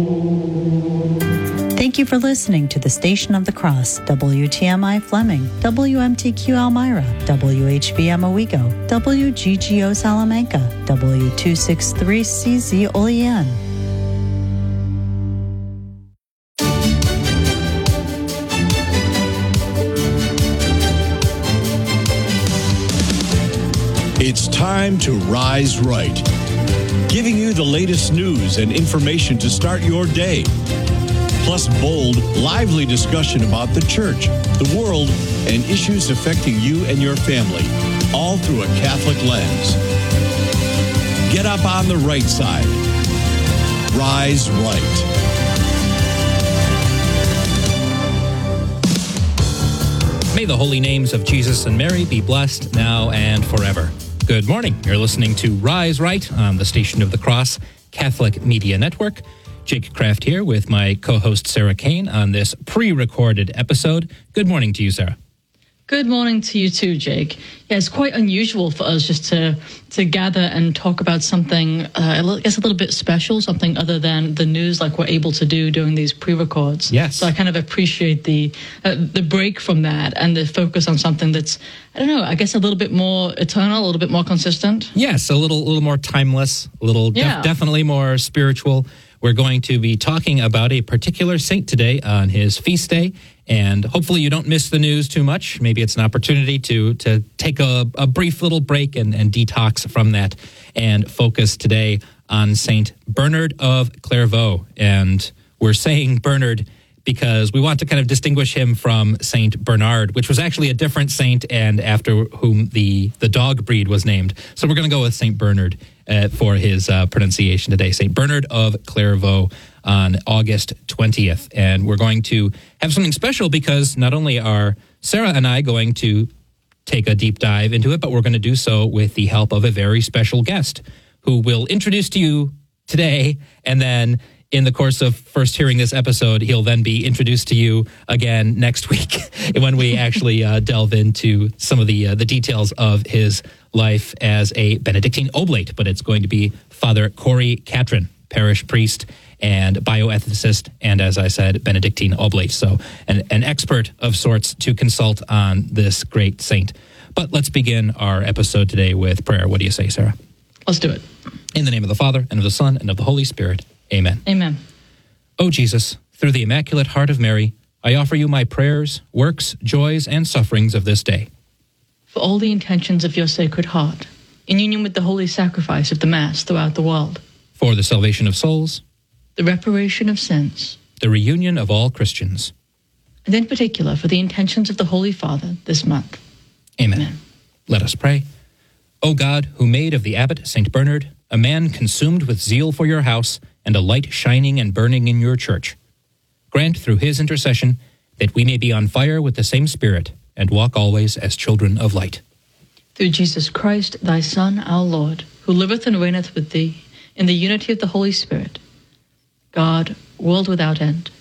Thank you for listening to the Station of the Cross, WTMI Fleming, WMTQ Elmira, WHBM Owego, WGGO Salamanca, W263CZ Olean. It's time to rise right, giving you the latest news and information to start your day. Plus bold, lively discussion about the church, the world, and issues affecting you and your family, all through a Catholic lens. Get up on the right side. Rise right. May the holy names of Jesus and Mary be blessed now and forever. Good morning. You're listening to Rise Right on the Station of the Cross Catholic Media Network. Jake Kraft here with my co-host Sarah Kane on this pre-recorded episode. Good morning to you, Sarah. Good morning to you too, Jake. Yeah, it's quite unusual for us just to gather and talk about something, I guess a little bit special, something other than the news like we're able to do during these pre-records. Yes. So I kind of appreciate the break from that and the focus on something that's, I don't know, I guess a little bit more eternal, a little bit more consistent. Yes, a little more timeless, a little definitely more spiritual. We're going to be talking about a particular saint today on his feast day, and hopefully you don't miss the news too much. Maybe it's an opportunity to take a brief little break and detox from that and focus today on Saint Bernard of Clairvaux. And we're saying Bernard because we want to kind of distinguish him from Saint Bernard, which was actually a different saint and after whom the dog breed was named. So we're going to go with Saint Bernard for his pronunciation today, Saint Bernard of Clairvaux on August 20th. And we're going to have something special because not only are Sarah and I going to take a deep dive into it, but we're going to do so with the help of a very special guest who will introduce to you today, and then in the course of first hearing this episode, he'll then be introduced to you again next week when we actually delve into some of the details of his life as a Benedictine Oblate. But it's going to be Father Corey Catron, parish priest and bioethicist, and as I said, Benedictine Oblate. So an expert of sorts to consult on this great saint. But let's begin our episode today with prayer. What do you say, Sarah? Let's do it. In the name of the Father, and of the Son, and of the Holy Spirit. Amen. Amen. O Jesus, through the Immaculate Heart of Mary, I offer you my prayers, works, joys, and sufferings of this day. For all the intentions of your Sacred Heart, in union with the holy sacrifice of the Mass throughout the world. For the salvation of souls. The reparation of sins. The reunion of all Christians. And in particular, for the intentions of the Holy Father this month. Amen. Let us pray. O God, who made of the abbot St. Bernard a man consumed with zeal for your house and a light shining and burning in your church, grant through his intercession that we may be on fire with the same Spirit and walk always as children of light. Through Jesus Christ, thy Son, our Lord, who liveth and reigneth with thee in the unity of the Holy Spirit, God, world without end.